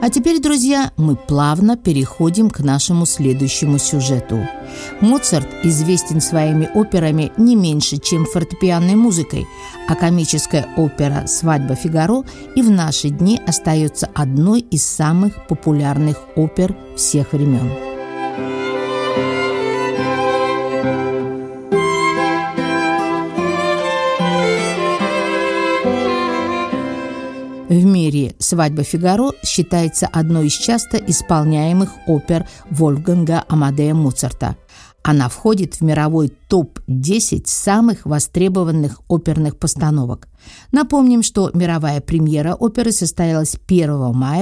А теперь, друзья, мы плавно переходим к нашему следующему сюжету. Моцарт известен своими операми не меньше, чем фортепианной музыкой, а комическая опера «Свадьба Фигаро» и в наши дни остается одной из самых популярных опер всех времен. В мире «Свадьба Фигаро» считается одной из часто исполняемых опер Вольфганга Амадея Моцарта. Она входит в мировой топ-10 самых востребованных оперных постановок. Напомним, что мировая премьера оперы состоялась 1 мая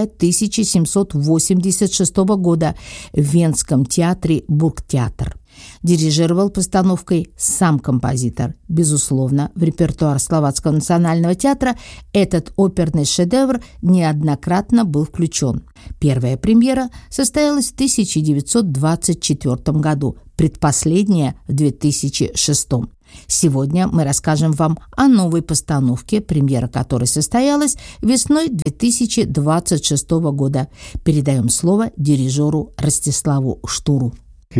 1786 года в Венском театре Бургтеатр. Дирижировал постановкой сам композитор. Безусловно, в репертуар Словацкого национального театра этот оперный шедевр неоднократно был включен. Первая премьера состоялась в 1924 году, предпоследняя в 2006. Сегодня мы расскажем вам о новой постановке, премьера которой состоялась весной 2026 года. Передаем слово дирижеру Ростиславу Штуру. Мы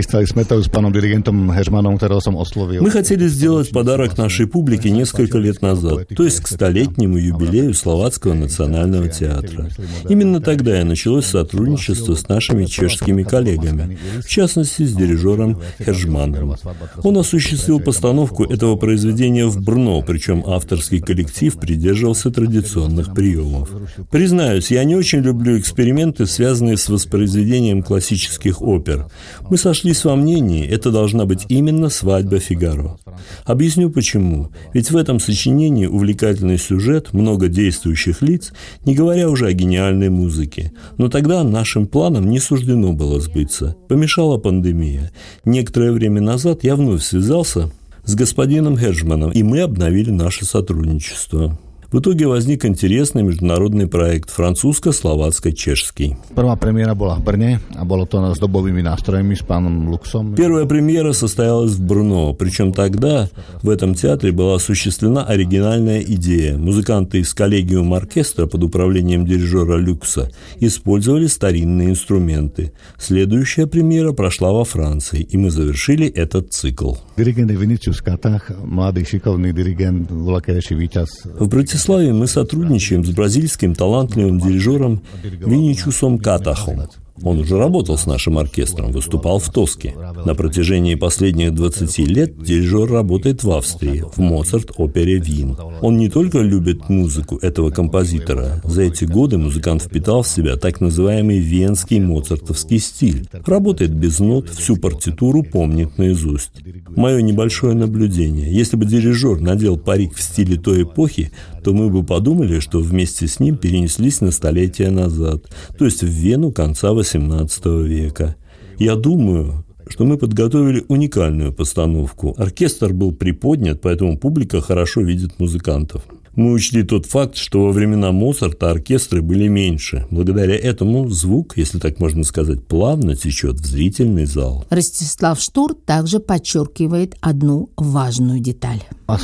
хотели сделать подарок нашей публике несколько лет назад, то есть к столетнему юбилею Словацкого национального театра. Именно тогда и началось сотрудничество с нашими чешскими коллегами, в частности с дирижером Хержманом. Он осуществил постановку этого произведения в Брно, причем авторский коллектив придерживался традиционных приемов. Признаюсь, я не очень люблю эксперименты, связанные с воспроизведением классических опер. Мы сошлись во мнении, это должна быть именно «Свадьба Фигаро». Объясню почему. Ведь в этом сочинении увлекательный сюжет, много действующих лиц, не говоря уже о гениальной музыке. Но тогда нашим планам не суждено было сбыться. Помешала пандемия. Некоторое время назад я вновь связался с господином Хержманом, и мы обновили наше сотрудничество. В итоге возник интересный международный проект французско-словацко-чешский. Первая премьера была в Брне, а было то с дубовыми настроями с паном Луксом. Первая премьера состоялась в Брно, причем тогда в этом театре была осуществлена оригинальная идея. Музыканты из коллегиума оркестра под управлением дирижера Люкса использовали старинные инструменты. Следующая премьера прошла во Франции, и мы завершили этот цикл. Диригент Винicius Катах, молодой шиковный диригент, волокающий Витяс. В Братиславе мы сотрудничаем с бразильским талантливым дирижером Виничусом Катахом. Он уже работал с нашим оркестром, выступал в Тоске. На протяжении последних 20 лет дирижер работает в Австрии, в Моцарт-опере «Вин». Он не только любит музыку этого композитора. За эти годы музыкант впитал в себя так называемый венский моцартовский стиль. Работает без нот, всю партитуру помнит наизусть. Мое небольшое наблюдение. Если бы дирижер надел парик в стиле той эпохи, то мы бы подумали, что вместе с ним перенеслись на столетия назад, то есть в Вену конца XVIII века. Я думаю, что мы подготовили уникальную постановку. Оркестр был приподнят, поэтому публика хорошо видит музыкантов. Мы учли тот факт, что во времена Моцарта оркестры были меньше. Благодаря этому звук, если так можно сказать, плавно течет в зрительный зал. Ростислав Штур также подчеркивает одну важную деталь. Я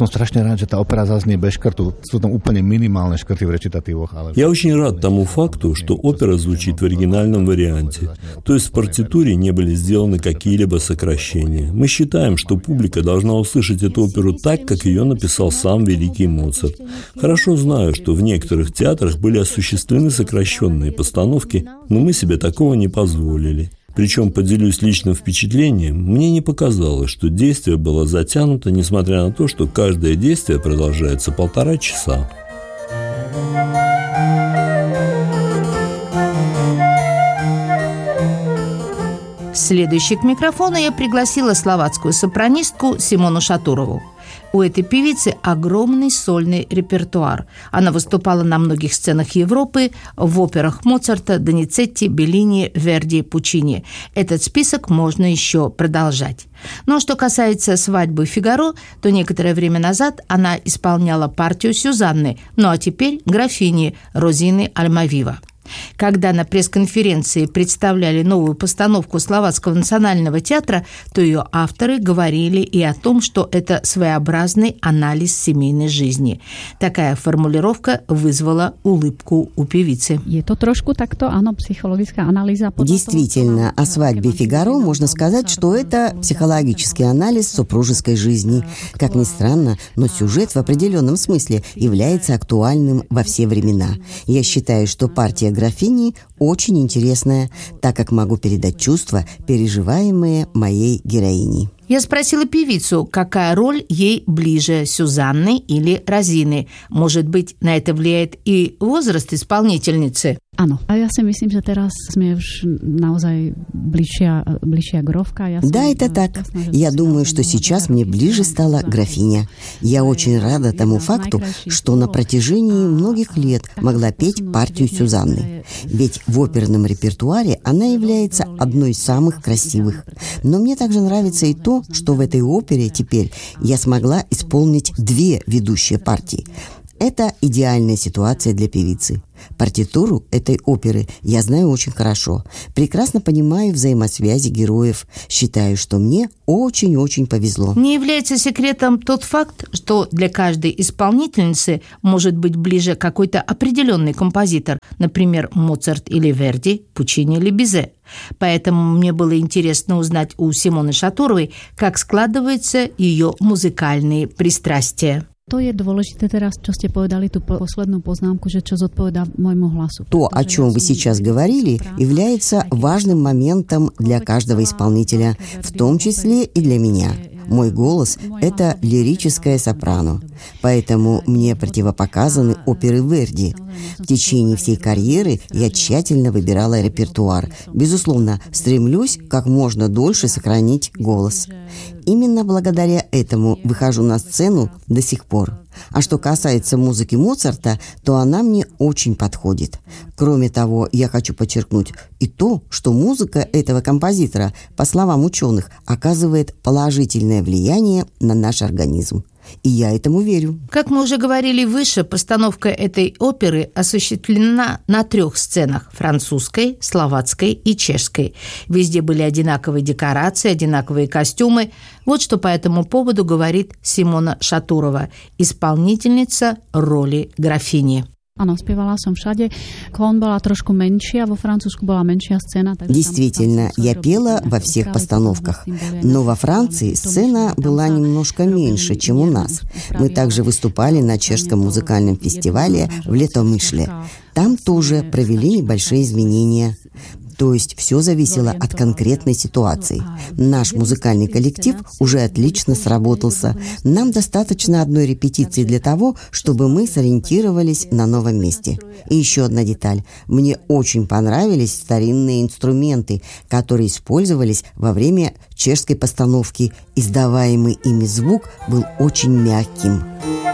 очень рад тому факту, что опера звучит в оригинальном варианте. То есть в партитуре не были сделаны какие-либо сокращения. Мы считаем, что публика должна услышать эту оперу так, как ее написал сам великий Моцарт. Хорошо знаю, что в некоторых театрах были осуществлены сокращенные постановки, но мы себе такого не позволили. Причем, поделюсь личным впечатлением, мне не показалось, что действие было затянуто, несмотря на то, что каждое действие продолжается 1,5 часа. Следующей к микрофону я пригласила словацкую сопранистку Симону Шатурову. У этой певицы огромный сольный репертуар. Она выступала на многих сценах Европы, в операх Моцарта, Доницетти, Беллини, Верди, Пуччини. Этот список можно еще продолжать. Но что касается «Свадьбы Фигаро», то некоторое время назад она исполняла партию Сюзанны, ну а теперь графини Розины Альмавива. Когда на пресс-конференции представляли новую постановку Словацкого национального театра, то ее авторы говорили и о том, что это своеобразный анализ семейной жизни. Такая формулировка вызвала улыбку у певицы. Действительно, о «Свадьбе Фигаро» можно сказать, что это психологический анализ супружеской жизни. Как ни странно, но сюжет в определенном смысле является актуальным во все времена. Я считаю, что партия графини очень интересная, так как могу передать чувства, переживаемые моей героиней. Я спросила певицу, какая роль ей ближе, Сюзанны или Розины. Может быть, на это влияет и возраст исполнительницы? Áno. A ja si myslím, že teraz sme už naozaj bližšia k Rovka. Да, это так. Я думаю, что сейчас мне ближе стала графиня. Я очень рада тому факту, что на протяжении многих лет могла петь партию Сюзанны. Ведь в оперном репертуаре она является одной из самых красивых. Но мне также нравится и то, что в этой опере теперь я смогла исполнить две ведущие партии. Это идеальная ситуация для певицы. Партитуру этой оперы я знаю очень хорошо. Прекрасно понимаю взаимосвязи героев. Считаю, что мне очень-очень повезло. Не является секретом тот факт, что для каждой исполнительницы может быть ближе какой-то определенный композитор, например, Моцарт или Верди, Пучини или Бизе. Поэтому мне было интересно узнать у Симоны Шатуровой, как складываются ее музыкальные пристрастия. To je dôležité teraz, čo ste povedali, tú poslednú poznámku, že čo zodpovedá môjmu hlasu. То, о чем вы сейчас говорили, является важным моментом для каждого исполнителя, в том числе и для меня. Мой голос – это лирическое сопрано, поэтому мне противопоказаны оперы Верди. В течение всей карьеры я тщательно выбирала репертуар. Безусловно, стремлюсь как можно дольше сохранить голос. Именно благодаря этому выхожу на сцену до сих пор. А что касается музыки Моцарта, то она мне очень подходит. Кроме того, я хочу подчеркнуть и то, что музыка этого композитора, по словам ученых, оказывает положительное влияние на наш организм. И я этому верю. Как мы уже говорили выше, постановка этой оперы осуществлена на 3 сценах – французской, словацкой и чешской. Везде были одинаковые декорации, одинаковые костюмы. Вот что по этому поводу говорит Симона Шатурова, исполнительница роли графини. Áno, spievala som všade. Klon bola trošku menšia, vo Francúzsku bola menšia scéna. Действительно, я пела во всех постановках. Но во Франции сцена была немножко меньше, чем у нас. Мы также выступали на чешском музыкальном фестивале в Летомышле. Там тоже провели небольшие изменения. То есть все зависело от конкретной ситуации. Наш музыкальный коллектив уже отлично сработался. Нам достаточно одной репетиции для того, чтобы мы сориентировались на новом месте. И еще одна деталь. Мне очень понравились старинные инструменты, которые использовались во время чешской постановки. Издаваемый ими звук был очень мягким.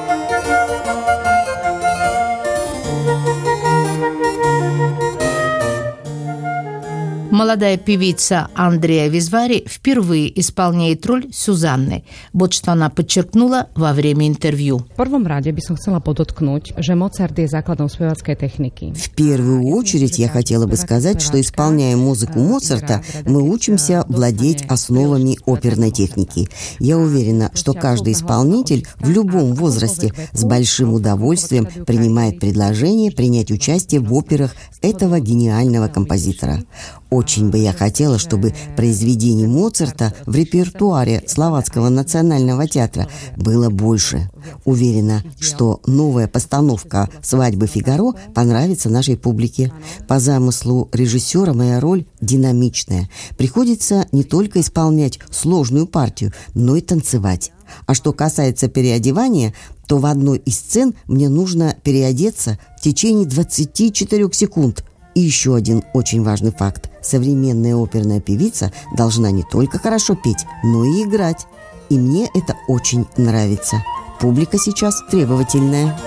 Молодая певица Андреа Визвари впервые исполняет роль Сюзанны. Вот что она подчеркнула во время интервью. В первом раде by som chcela podotknúť, že Mozart je základom speváckej techniky. В первую очередь я хотела бы сказать, что, исполняя музыку Моцарта, мы учимся владеть основами оперной техники. Я уверена, что каждый исполнитель в любом возрасте с большим удовольствием принимает предложение принять участие в операх этого гениального композитора. Очень бы я хотела, чтобы произведений Моцарта в репертуаре Словацкого национального театра было больше. Уверена, что новая постановка «Свадьбы Фигаро» понравится нашей публике. По замыслу режиссера моя роль динамичная. Приходится не только исполнять сложную партию, но и танцевать. А что касается переодевания, то в одной из сцен мне нужно переодеться в течение 24 секунд. И еще один очень важный факт. Современная оперная певица должна не только хорошо петь, но и играть. И мне это очень нравится. Публика сейчас требовательная.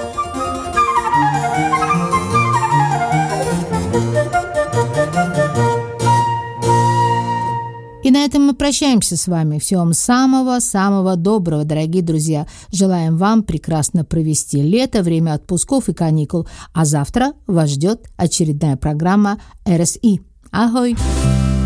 И на на этом мы прощаемся с вами. Всего вам самого-самого доброго, дорогие друзья. Желаем вам прекрасно провести лето, время отпусков и каникул. А завтра вас ждет очередная программа РСИ. Ahoj!